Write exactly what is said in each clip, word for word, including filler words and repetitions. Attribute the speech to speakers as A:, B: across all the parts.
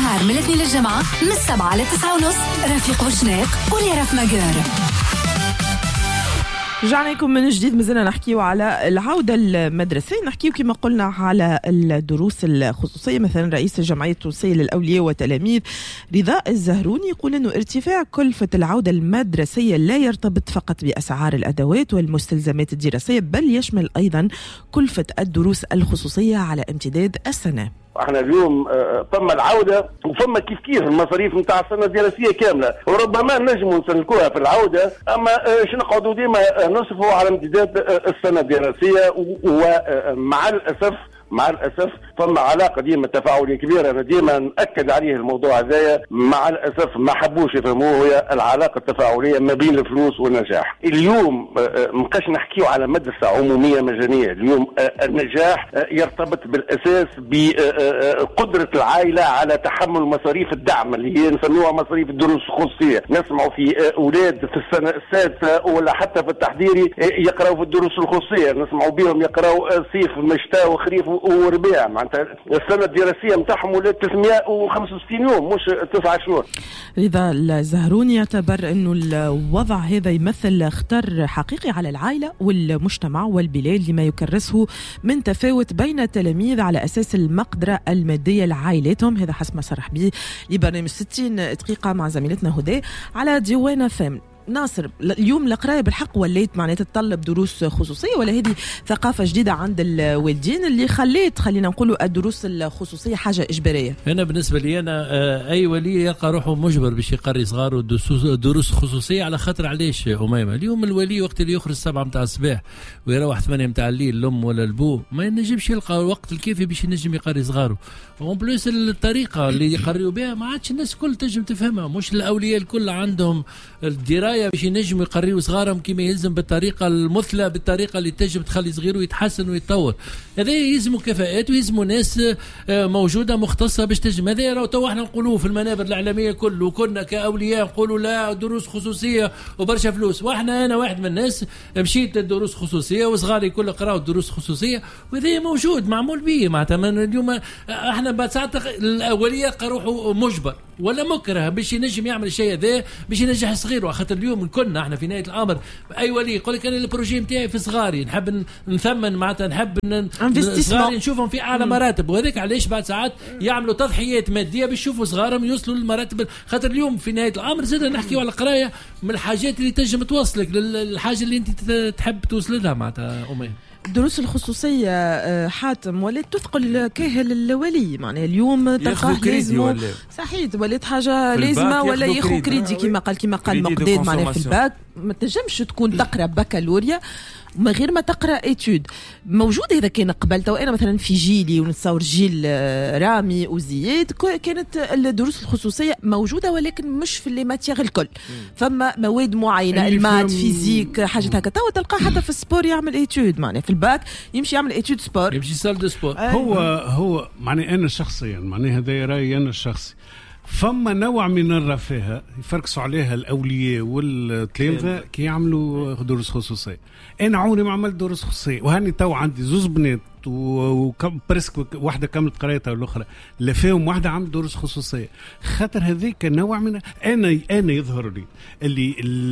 A: النهار من الاثنين للجمعة من السبعة لتسعة ونص. رفيق وشناق وليرف مجار.
B: رجعنا لكم من جديد. مازلنا نحكيو على العودة المدرسية، نحكيو كما قلنا على الدروس الخصوصية. مثلا رئيس الجمعية التونسية للأولياء والتلاميذ رضاء الزهروني يقول أنه ارتفاع كلفة العودة المدرسية لا يرتبط فقط بأسعار الأدوات والمستلزمات الدراسية، بل يشمل أيضا كلفة الدروس الخصوصية على امتداد السنة.
C: احنا اليوم ثم العوده وثم كيف كيف المصاريف نتاع السنه الدراسيه كامله، وربما نجموا نسلكوها في العوده، اما شنو نقعدوا ديما نصفوا على امتداد السنه الدراسيه. ومع الاسف مع الاسف ثم علاقه ديما تفاعليه كبيره، انا ديما ناكد عليه الموضوع هذايا. مع الاسف ما حبوش يفهموه هي العلاقه التفاعليه ما بين الفلوس والنجاح. اليوم ما بقاش نحكيو على مدرسه عموميه مجانيه، اليوم النجاح يرتبط بالاساس بقدره العائله على تحمل مصاريف الدعم اللي هي نسميوها مصاريف الدروس الخصوصيه. نسمعوا في اولاد في السنه السادسه ولا حتى في التحضيري يقراوا في الدروس الخصوصيه، نسمعوا بهم يقراوا صيف مشتاء وخريف وربيع. معناتها السنه الدراسيه نتاعهم ولات ثلاثمائة وخمسة وستين يوم مش تسعة شهور.
B: رضا الزهروني يعتبر انه الوضع هذا يمثل خطر حقيقي على العائله والمجتمع والبلاد لما يكرسه من تفاوت بين التلاميذ على اساس المقدره الماديه لعائلتهم. هذا حسب ما صرح به لبرنامج ستين دقيقه مع زميلتنا هدى على ديوان فام. ناصر، اليوم القرايه بالحق وليت معناتها تطلب دروس خصوصيه، ولا هذه ثقافه جديده عند الوالدين اللي خليت خلينا نقولوا الدروس الخصوصيه حاجه اجباريه؟
D: انا بالنسبه لي انا اي ولي يلقى روحه مجبر باش يقري صغاره دروس خصوصيه. على خاطر علاش اميمه اليوم الولي وقت اللي يخرج سبعة متاع الصباح ويروح ثمانية متاع الليل الام ولا البو ما ينجمش يلقى الوقت الكافي باش ينجم يقري صغاره. اون بليس الطريقه اللي يقريوا بها ما عادش الناس الكل تنجم تفهمها، مش الاولياء الكل عندهم الدرايه باش ينجموا يقريوا صغارهم كما يلزم بالطريقه المثلى، بالطريقه اللي تنجم تخلي صغيره يتحسن ويتطور. هذا يلزموا كفاءات ويلزموا ناس موجوده مختصه باش تنجم. هذا راهو تو احنا نقولوه في المنابر الاعلاميه كله، وكنا كاولياء نقولوا لا دروس خصوصيه وبرشا فلوس. واحنا انا واحد من الناس مشيت للدروس خصوصيه وصغاري كل قراوا دروس خصوصيه، وهذا موجود معمول به. معناتها اليوم احنا بعد ساعات الاولياء قروحوا مجبر ولا مكره باش ينجم يعمل الشيء هذا باش ينجح صغيره. خاطر اليوم كنا احنا في نهايه الامر اي ولي يقول لك انا البروجي نتاعي في صغاري نحب نثمن معناتها نحب صغاري نشوفهم في اعلى مراتب، وهذاك علاش بعد ساعات يعملوا تضحيات ماديه باش يشوفوا صغارهم يوصلوا للمراتب. خاطر اليوم في نهايه الامر زاد نحكيوا على القرايه من الحاجات اللي تنجم توصلك للحاجه اللي انت تحب توصل لها. معناتها امين
B: الدروس الخصوصية حاتم ولات تثقل كاهل الولي، معناها اليوم تلقاه لازم صحيح ولات حاجة لازمة ولا ياخذ كريدي كما قال كما قال مقداد. معناها في الباك ما تنجمش تكون تقرا بكالوريا ما غير ما تقرا اتيود. موجود هذا كان قبل. تو انا مثلا في جيلي ونتصور جيل رامي وزياد كانت الدروس الخصوصيه موجوده ولكن مش في لي ماتيير الكل. فما مواد معينه المات فيزيك حاجات هكا. تو تلقاه حتى في السبور يعمل اتيود، معناها في الباك يمشي يعمل اتيود سبور
D: يمشي سال دو سبور.
E: هو هو معناها انا شخصيا معناها هذا رايي انا الشخصي. فما نوع من الرفاهة يفرقسوا عليها الأولياء والتلامذة كي يعملوا دروس خصوصية. أنا عمري ما عملت دروس خصوصية، وهاني تو عندي زوز بنات وبرسك واحدة كملت قرايتها والأخرى لا فيهم واحدة عملت دروس خصوصية. خاطر هذيك نوع من أنا أنا يظهر لي اللي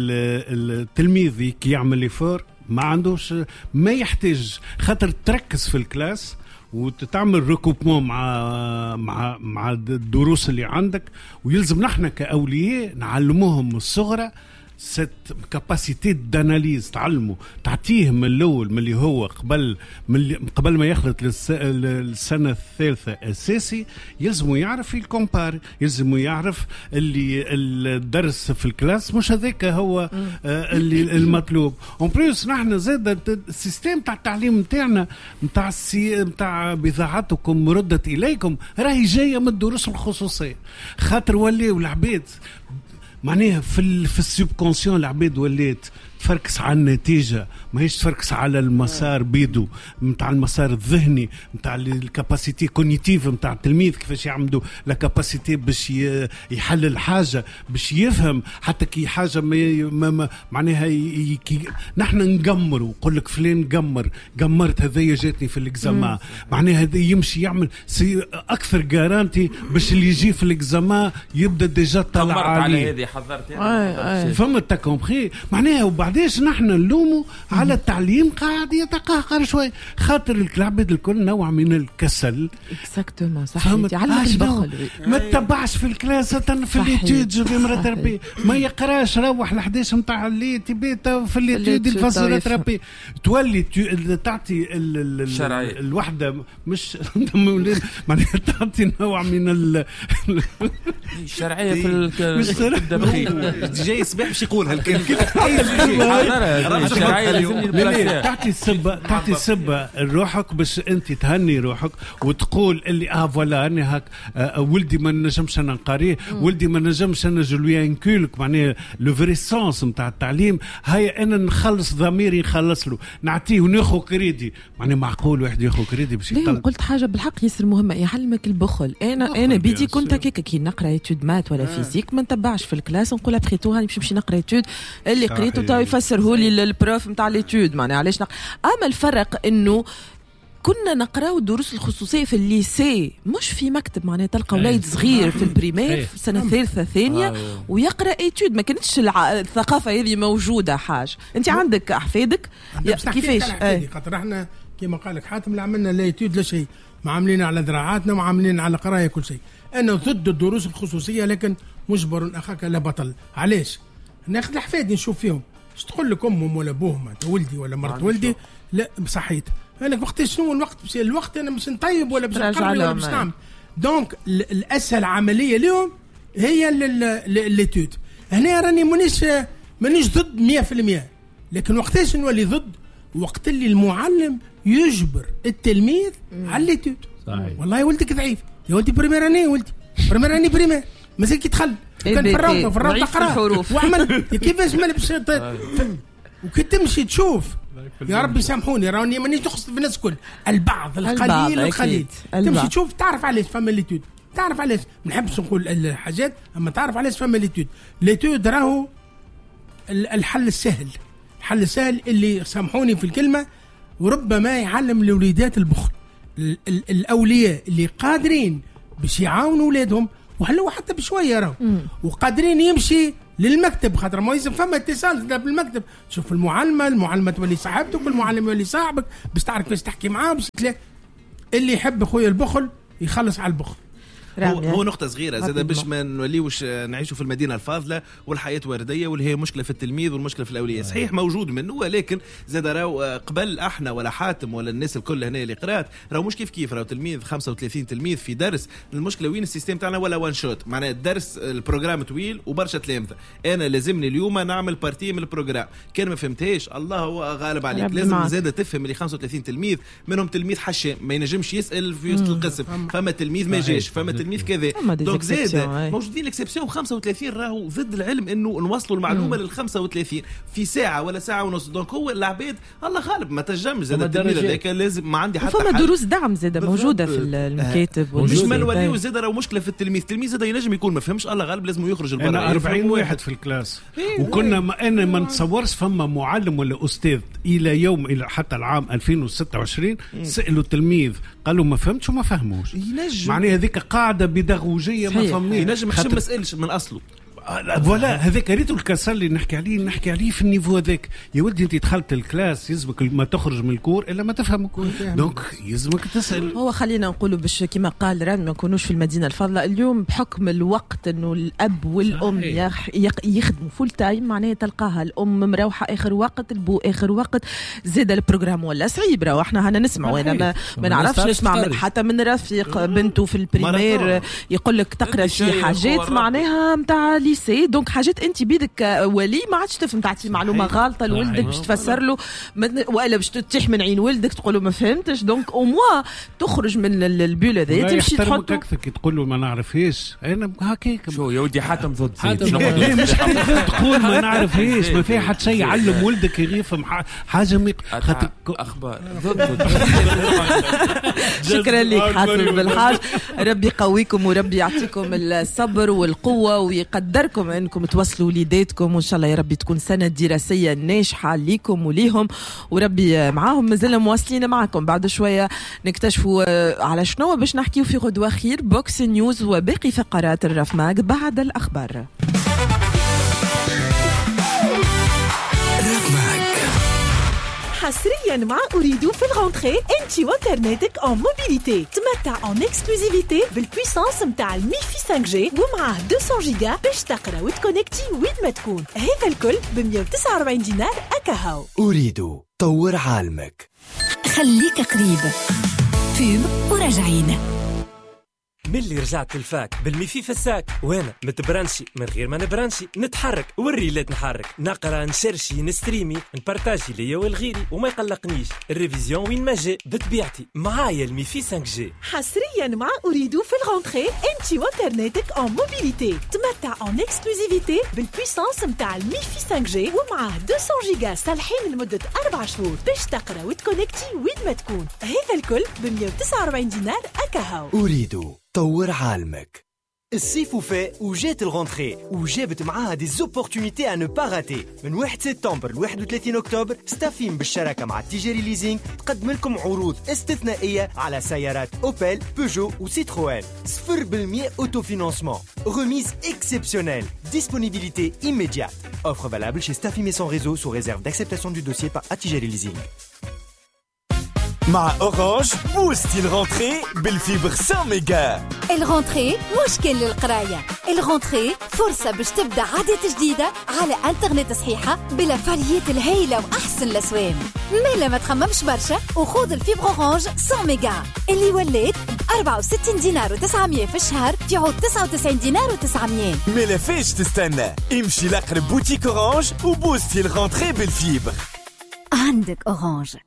E: التلميذ كي يعمل ليفور ما عندوش ما يحتاج خاطر تركز في الكلاس وتتعمل ريكوبمون مع مع مع الدروس اللي عندك. ويلزم نحن كأولياء نعلموهم من الصغرى ست كاباسيتي داناليز، تعلموا تعطيه من الاول من اللي هو قبل من قبل ما يخلط للسنه الثالثه اساسي. يلزموا يعرف الكومبار، يلزموا يعرف اللي الدرس في الكلاس مش هذاك هو آه اللي المطلوب. اون بليس نحن زاد السيستم تاع التعليم نتاعنا نتاع السي نتاع بضاعتكم ردت اليكم راهي جايه من الدروس الخصوصيه. خاطر ولاو العباد معناها في ال في السوبكونسيون العباد ولات تفركس على النتيجة، ماهيش تفركس على المسار بيدو متاع المسار الذهني متاع الكاباسيتي كونيتيف متاع التلميذ، كيفاش يعملوا لا كاباسيتي باش يحلل حاجة، باش يفهم حتى كي حاجة ما ما معناها نحن نقمروا، يقول لك فلان قمر قمرت هذايا جاتني في الاكزامان، معناها هذا يمشي يعمل اكثر جارانتي باش اللي يجي في الاكزامان يبدا ديجا طلع عليه.
F: هذه حضرت
E: فما تكومبري معناها. وبعديش نحن نلوموا على التعليم قاعد يتقهقر شوي خاطر العباد الكل نوع من الكسل.
B: اكزاكتومون صحيح. يعلم البخل،
E: ما تتبعش في الكلاس في الليتود في مرة تربي، ما يقراش روح لحداش نتاع اللي تبيتا في الليتود الفصل تربي، تولي تعطي الوحده مش معناها تعطي نوع من
F: الشرعيه في الدبخين
G: جاي صباح باش يقول هالكلمه
F: الشرعيه لازمني
E: تعطي السبه تعطي السبه لروحك باش انت تهني روحك وتقول اللي اه فوالا اني هاك آه ولدي ما نجمش انا نقاريه، ولدي ما نجمش انا جلويا انكولك معناها لو فري سونس نتاع التعليم. هاي انا نخلص ضميري نخلص له نعطيه وناخذ كريدي، معناها معقول واحد ياخذ كريدي باش
B: يطلع. قلت حاجه بالحق ياسر مهمه، يعلمك البخل. انا انا بيدي كنت هكاك كي نقرا ايتود مات ولا فيزيك ما نتبعش في الكلاس، نقول ابخي تو هاني باش نمشي نقرا ايتود اللي قريته تو يفسره لي البروف نتاع الايتود، معناها علاش نق... اما الفرق انه كنا نقراو الدروس الخصوصيه في الليسي مش في مكتب، معناها تلقى وليد صغير في البريمير في سنه ثالثه ثانيه ويقرا ايتود، ما كانتش الثقافه هذه موجوده. حاجه انت عندك احفادك كيفاش؟
H: خاطر احنا كما قال لك حاتم لا عملنا لا ايتود لا شيء، ما عاملين على ذراعاتنا وما عاملين على قرايه كل شيء. انا ضد الدروس الخصوصيه لكن مجبر اخاك لا بطل. علاش؟ ناخذ احفادي نشوف فيهم ايش تقول لك امهم ولا ابوهم، انت ولدي ولا مرت ولدي لا صحيت انا وقت شنو الوقت بس الوقت انا مش نطيب ولا باش نقرا ولا باش نعمل. دونك الاسهل عمليه اليوم هي الليتود. هنا راني مانيش مانيش ضد مية في المية، لكن وقتاش نولي ضد؟ وقت اللي المعلم يجبر التلميذ على الليتود. والله ولدك ضعيف يا ولدي بريميراني، ولدي بريميراني بريمير مازال كي دخل كان في الروضه في الروضه قرا وعمل كيفاش ما لبس وكي تمشي تشوف يا ربي سامحوني راني مانيش نقصد في الناس كل البعض القليل القليل تمشي تشوف تعرف علاش فما ليتود، تعرف علاش ما نحبش نقول الحاجات اما تعرف علاش فما ليتود. ليتود راهو الحل السهل، الحل السهل اللي سامحوني في الكلمه وربما يعلم الوليدات البخل. الاولياء اللي قادرين باش يعاونوا اولادهم وهلو حتى بشويه راهو وقادرين يمشي للمكتب، خاطر ما يلزم فما اتصال بالمكتب، تشوف المعلمه، المعلمه تولي صاحبتك والمعلم يولي صاحبك باش تعرف كيفاش تحكي معاه باش تلاقي. اللي يحب خويا البخل يخلص على البخل.
G: هو, هو نقطة صغيرة زادة باش ما نوليوش نعيشوا في المدينة الفاضلة والحياة وردية واللي هي مشكلة في التلميذ والمشكلة في الأولياء. صحيح موجود منه، ولكن زادة راو قبل احنا ولا حاتم ولا الناس الكل هنا اللي قرات راو مش كيف كيف. راو تلميذ خمسة وثلاثين تلميذ في درس، المشكلة وين السيستم تاعنا ولا وان شوت، معناه الدرس البروجرام طويل وبرشا تلامذة، أنا لازمني اليوم نعمل بارتي من البروجرام، كان ما فهمتهاش الله هو غالب عليك. لازم زادة تفهم اللي خمسة وثلاثين تلميذ منهم تلميذ حشام ما ينجمش يسأل في وسط القسم، فما تلميذ ما جاش، فما تلميذ كذا. دونك زاد موجودين اكسبسيون خمسة وثلاثين راهو ضد العلم انه نوصلوا المعلومه لل خمسة وثلاثين في ساعه ولا ساعه ونص. دونك هو العباد الله غالب ما تنجمش زاد التلميذ هذاك لازم ما عندي حتى
B: فما دروس دعم زاد موجوده في المكاتب
G: مش ما نوليو زاد راهو مشكله في التلميذ. التلميذ زاد ينجم يكون ما فهمش الله غالب لازم يخرج لبرا.
E: انا أربعين واحد في الكلاس وكنا ما انا ما نتصورش فما معلم ولا استاذ الى يوم الى حتى العام ألفين وستة وعشرين سالوا التلميذ قالوا ما فهمتش وما فهموش، معناها هذيك قاعده بيداغوجيه ما فهمنيش،
G: ينجم ما مسألش من أصله.
E: فوالا هذاك ريتو الكسل اللي نحكي عليه نحكي عليه في النيفو هذاك. يا ولدي انت دخلت الكلاس يلزمك ما تخرج من الكور الا ما تفهم الكور، دونك يلزمك تسال.
B: هو خلينا نقولوا باش كما قال رامي ما نكونوش في المدينه الفاضله اليوم بحكم الوقت انه الاب والام يخدموا فول تايم، معناها تلقاها الام مروحه اخر وقت، البو اخر وقت، زاد البروجرام ولا صعيب. راهو احنا هنا نسمعوا انا ما, ما نعرفش نسمع حتى من رفيق بنته في البريمير يقول لك تقرا شي حاجات معناها نتاع الليسي دونك حاجات انت بيدك ولي ما عادش تفهم تعطي معلومه غلطه لولدك باش تفسر له ولا باش تتيح من عين ولدك تقول له ما فهمتش دونك او موا تخرج من البول هذا تمشي تحط
E: اكثر كي تقول له ما نعرفهاش انا هكاك
F: شو يا ودي حاتم ضد
E: حاتم مش تقول ما نعرفهاش ما فيها حتى شيء يعلم ولدك يفهم حاجه ميق... خاطر
F: اخبار ضد
B: شكرا لك حاتم بالحاج ربي يقويكم وربي يعطيكم الصبر والقوه ويقدركم انكم توصلوا وليداتكم وان شاء الله يا ربي تكون سنه دراسيه ناجحه ليكم وليهم وربي معاهم. مازلنا مواصلين معكم بعد شويه نكتشفوا على شنو باش نحكيو في غدوه خير بوكس نيوز وباقي فقرات الرفماك بعد الاخبار.
I: حصريا مع أريدو في الغونتري انت وانترنتك en موبيليتي تمتع en اكسكلوزيفيتي بالبويسانس متاع الميفي خمسة جي ومعاه مئتين جيجا باش تقرا وتكونكتي وين ما تكون. هذا الكل ب مئة وتسعة وأربعين دينار أكاهو.
J: أريدو طور عالمك.
A: خليك قريب فيب وراجعين.
K: من اللي رجعت الفاك بالميفي في الساك وانا متبرنشي من غير ما نبرنشي نتحرك والريلات نحرك نقرا نشرشي نستريمي نبارتاجي ليا والغيري وما يقلقنيش الريفيزيون وين ما جاء بطبيعتي معايا الميفي خمسة جي.
I: حصريا مع أريدو في الغونتري انت وانترنتك en موبيليتي تمتع en اكسكلوزيفيتي بالبويسانس متاع الميفي خمسة جي ومعاه مئتين جيجا صالحين لمدة أربع شهور باش تقرا وتكونكتي وين ما تكون. هذا الكل ب مئة وتسعة وأربعين دينار أكاهو.
J: أريدو طور عالمك. الصيف وفاء وجات الغونتري وجابت معاها دي زوبورتونيتي ا نو با راتي. من واحد سبتمبر ل واحد وثلاثين اكتوبر ستافيم بالشراكه مع تيجيري ليزينغ تقدم لكم عروض استثنائيه على سيارات اوبل بيجو وسيتروين صفر بالمئة اوتو فينانسمون remise exceptionnelle disponibilité immédiate offre valable chez Stafim et son réseau sous réserve d'acceptation du dossier par Tijeri Leasing.
L: مع أورانج بوستي الغونتري بالفيبر مية ميجا.
A: الغونتري مش كل للقراية، الغونتري فرصة باش تبدأ عادات جديدة على انترنت صحيحة بلا فاليات الهايلة وأحسن الأسوام. مالا ما تخممش برشا وخوض الفيبر أورانج مية ميجا اللي وليت أربعة وستين دينار وتسعمية في الشهر في عود تسعة وتسعين دينار وتسعمية.
L: مالا فيش تستنى امشي لأقرب بوتيك أورانج وبوستي الغونتري بالفيبر.
A: عندك أورانج.